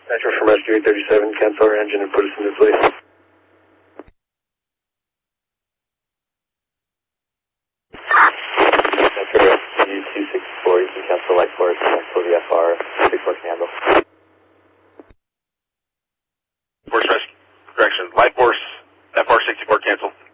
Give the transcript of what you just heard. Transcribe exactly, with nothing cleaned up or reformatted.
Metro from Rescue eight thirty-seven, cancel our engine and put us in this place. Metro Rescue two sixty-four, you can cancel light force, cancel the F R, six four can handle. Force Rescue, correction, light force, F R sixty-four cancel.